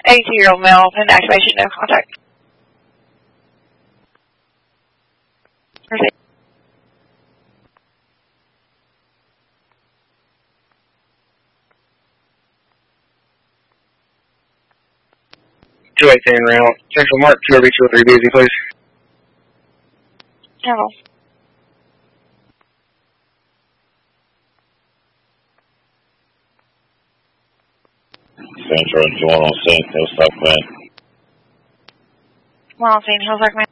82-year-old male, pin activation, no contact. Proceed. Route. Central Mark 2RB203 busy, please. Handle. Central 1 on scene, Hillside Command. 1 on scene, Hillside Command.